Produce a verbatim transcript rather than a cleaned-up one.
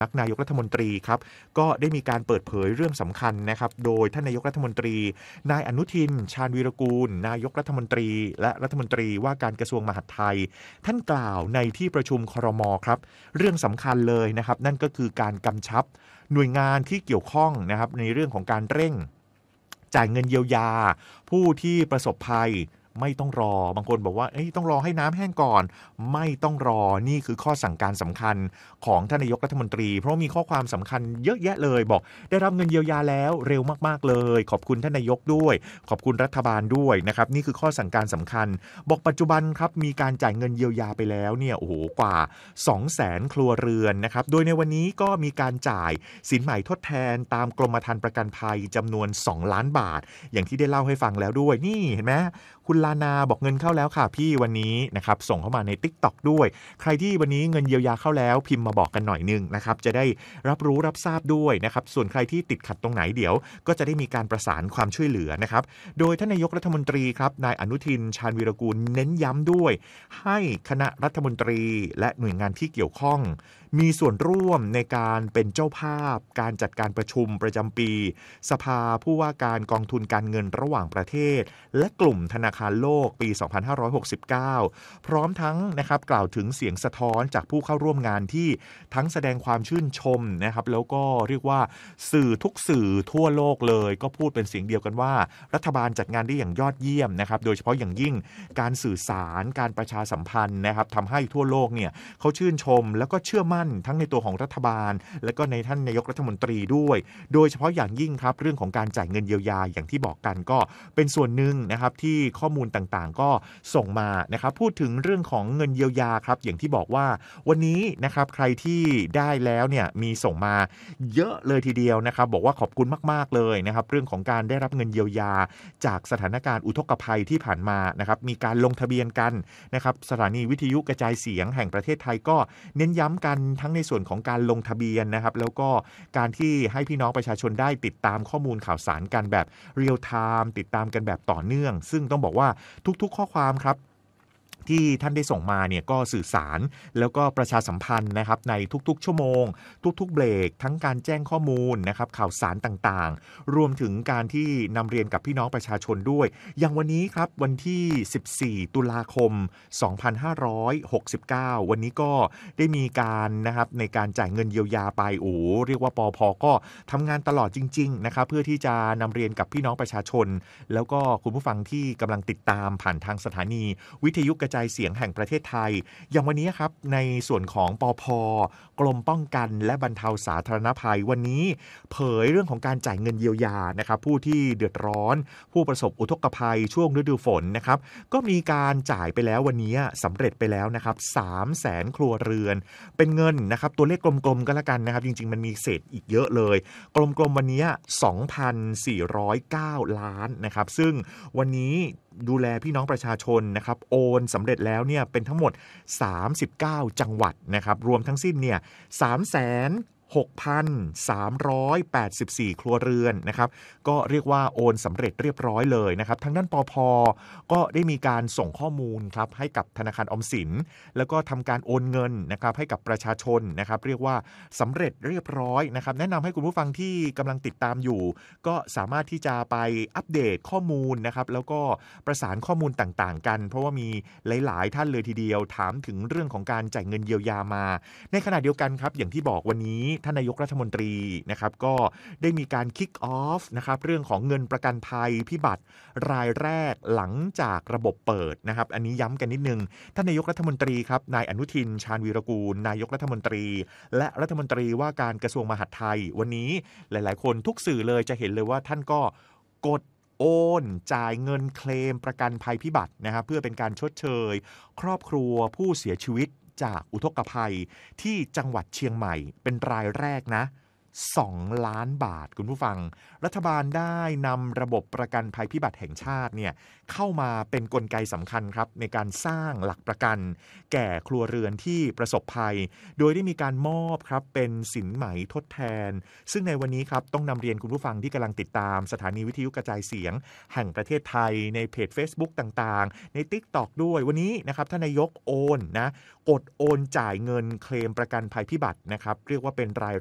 นายกรัฐมนตรีครับก็ได้มีการเปิดเผยเรื่องสำคัญนะครับโดยท่านนายกรัฐมนตรีนายอนุทินชาญวีรกูลนายกรัฐมนตรีและรัฐมนตรีว่าการกระทรวงมหาดไทยท่านกล่าวในที่ประชุมครม.ครับเรื่องสำคัญเลยนะครับนั่นก็คือการกำชับหน่วยงานที่เกี่ยวข้องนะครับในเรื่องของการเร่งจ่ายเงินเยียวยาผู้ที่ประสบภัยไม่ต้องรอบางคนบอกว่าต้องรอให้น้ำแห้งก่อนไม่ต้องรอนี่คือข้อสั่งการสำคัญของท่านนายกรัฐมนตรีเพราะมีข้อความสำคัญเยอะแยะเลยบอกได้รับเงินเยียวยาแล้วเร็วมากๆเลยขอบคุณท่านนายกด้วยขอบคุณรัฐบาลด้วยนะครับนี่คือข้อสั่งการสำคัญบอกปัจจุบันครับมีการจ่ายเงินเยียวยาไปแล้วเนี่ยโอ้โหกว่า สองแสน ครัวเรือนนะครับโดยในวันนี้ก็มีการจ่ายสินใหม่ทดแทนตามกรมธรรม์ประกันภัยจำนวนสองล้านบาทอย่างที่ได้เล่าให้ฟังแล้วด้วยนี่เห็นไหมคุณลานาบอกเงินเข้าแล้วค่ะพี่วันนี้นะครับส่งเข้ามาใน TikTok ด้วยใครที่วันนี้เงินเยียวยาเข้าแล้วพิมพ์มาบอกกันหน่อยนึงนะครับจะได้รับรู้รับทราบด้วยนะครับส่วนใครที่ติดขัดตรงไหนเดี๋ยวก็จะได้มีการประสานความช่วยเหลือนะครับโดยท่านนายกรัฐมนตรีครับนายอนุทินชาญวีรกูลเน้นย้ำด้วยให้คณะรัฐมนตรีและหน่วยงานที่เกี่ยวข้องมีส่วนร่วมในการเป็นเจ้าภาพการจัดการประชุมประจำปีสภาผู้ว่าการกองทุนการเงินระหว่างประเทศและกลุ่มธนาคารโลกปีสองพันห้าร้อยหกสิบเก้าพร้อมทั้งนะครับกล่าวถึงเสียงสะท้อนจากผู้เข้าร่วมงานที่ทั้งแสดงความชื่นชมนะครับแล้วก็เรียกว่าสื่อทุกสื่อทั่วโลกเลยก็พูดเป็นเสียงเดียวกันว่ารัฐบาลจัดงานได้อย่างยอดเยี่ยมนะครับโดยเฉพาะอย่างยิ่งการสื่อสารการประชาสัมพันธ์นะครับทำให้ทั่วโลกเนี่ยเขาชื่นชมแล้วก็เชื่อมั่นทั้งในตัวของรัฐบาลและก็ในท่านนายกรัฐมนตรีด้วยโดยเฉพาะอย่างยิ่งครับเรื่องของการจ่ายเงินเยียวยาอย่างที่บอกกันก็เป็นส่วนหนึ่งนะครับที่ข้อมูลต่างๆก็ส่งมานะครับพูดถึงเรื่องของเงินเยียวยาครับอย่างที่บอกว่าวันนี้นะครับใครที่ได้แล้วเนี่ยมีส่งมาเยอะเลยทีเดียวนะครับบอกว่าขอบคุณมากๆเลยนะครับเรื่องของการได้รับเงินเยียวยาจากสถานการณ์อุทกภัยที่ผ่านมานะครับมีการลงทะเบียนกันนะครับสถานีวิทยุกระจายเสียงแห่งประเทศไทยก็เน้นย้ำกันทั้งในส่วนของการลงทะเบียนนะครับแล้วก็การที่ให้พี่น้องประชาชนได้ติดตามข้อมูลข่าวสารกันแบบเรียลไทม์ติดตามกันแบบต่อเนื่องซึ่งต้องบอกว่าทุกๆข้อความครับที่ท่านได้ส่งมาเนี่ยก็สื่อสารแล้วก็ประชาสัมพันธ์นะครับในทุกๆชั่วโมงทุกๆเบรกทั้งการแจ้งข้อมูลนะครับข่าวสารต่างๆรวมถึงการที่นำเรียนกับพี่น้องประชาชนด้วยอย่างวันนี้ครับวันที่สิบสี่ตุลาคมสองพันห้าร้อยหกสิบเก้าวันนี้ก็ได้มีการนะครับในการจ่ายเงินเยียวยาไปโอ้เรียกว่าปพก็ทำงานตลอดจริงๆนะครับเพื่อที่จะนำเรียนกับพี่น้องประชาชนแล้วก็คุณผู้ฟังที่กำลังติดตามผ่านทางสถานีวิทยุกระจายเสียงแห่งประเทศไทยอย่างวันนี้ครับในส่วนของปพ.กรมป้องกันและบรรเทาสาธารณภัยวันนี้เผยเรื่องของการจ่ายเงินเยียวยานะครับผู้ที่เดือดร้อนผู้ประสบอุทกภัยช่วงฤดูฝนนะครับก็มีการจ่ายไปแล้ววันนี้สำเร็จไปแล้วนะครับสามแสนครัวเรือนเป็นเงินนะครับตัวเลขกลมๆก็แล้วกันนะครับจริงๆมันมีเศษอีกเยอะเลยกลมๆวันนี้ สองพันสี่ร้อยเก้า ล้านนะครับซึ่งวันนี้ดูแลพี่น้องประชาชนนะครับโอนสำเร็จแล้วเนี่ยเป็นทั้งหมดสามสิบเก้าจังหวัดนะครับรวมทั้งสิ้นเนี่ย สามแสนหกพันสามร้อยแปดสิบสี่ ครัวเรือนนะครับก็เรียกว่าโอนสำเร็จเรียบร้อยเลยนะครับทางด้านปพ.ก็ได้มีการส่งข้อมูลครับให้กับธนาคารออมสินแล้วก็ทำการโอนเงินนะครับให้กับประชาชนนะครับเรียกว่าสำเร็จเรียบร้อยนะครับแนะนำให้คุณผู้ฟังที่กำลังติดตามอยู่ก็สามารถที่จะไปอัปเดตข้อมูลนะครับแล้วก็ประสานข้อมูลต่างๆกันเพราะว่ามีหลายๆท่านเลยทีเดียวถามถึงเรื่องของการจ่ายเงินเยียวยามาในขณะเดียวกันครับอย่างที่บอกวันนี้ท่านนายกรัฐมนตรีนะครับก็ได้มีการคิกออฟนะครับเรื่องของเงินประกันภัยพิบัติรายแรกหลังจากระบบเปิดนะครับอันนี้ย้ำกันนิดนึงท่านนายกรัฐมนตรีครับนายอนุทินชาญวีรกูลนายกรัฐมนตรีและรัฐมนตรีว่าการกระทรวงมหาดไทยวันนี้หลายๆคนทุกสื่อเลยจะเห็นเลยว่าท่านก็กดโอนจ่ายเงินเคลมประกันภัยพิบัตินะครับเพื่อเป็นการชดเชยครอบครัวผู้เสียชีวิตจากอุทกภัยที่จังหวัดเชียงใหม่เป็นรายแรกนะสองล้านบาทคุณผู้ฟังรัฐบาลได้นำระบบประกันภัยพิบัติแห่งชาติเนี่ยเข้ามาเป็นกลไกสำคัญครับในการสร้างหลักประกันแก่ครัวเรือนที่ประสบภัยโดยได้มีการมอบครับเป็นสินไหมทดแทนซึ่งในวันนี้ครับต้องนำเรียนคุณผู้ฟังที่กำลังติดตามสถานีวิทยุกระจายเสียงแห่งประเทศไทยในเพจ Facebook ต่างๆใน TikTok ด้วยวันนี้นะครับท่านนายกโอนนะกดโอนจ่ายเงินเคลมประกันภัยพิบัตินะครับเรียกว่าเป็นราย